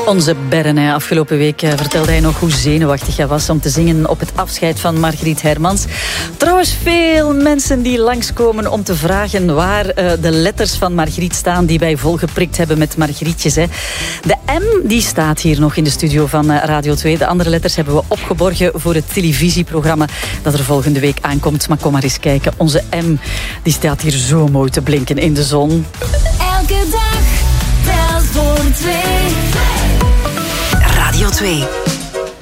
Onze Berne, afgelopen week vertelde hij nog hoe zenuwachtig hij was om te zingen op het afscheid van Margriet Hermans. Trouwens, veel mensen die langskomen om te vragen waar de letters van Margriet staan die wij volgeprikt hebben met Margrietjes. Hè. De M die staat hier nog in de studio van Radio 2. De andere letters hebben we opgeborgen voor het televisieprogramma dat er volgende week aankomt. Maar kom maar eens kijken, onze M die staat hier zo mooi te blinken in de zon. Elke dag telt voor 2. Radio 2.